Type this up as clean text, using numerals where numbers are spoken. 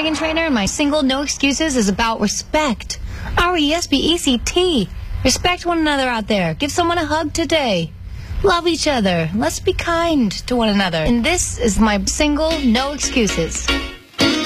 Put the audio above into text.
Meghan Trainor, and my single No Excuses is about respect. RESPECT. Respect one another out there. Give someone a hug today. Love each other. Let's be kind to one another. And this is my single No Excuses.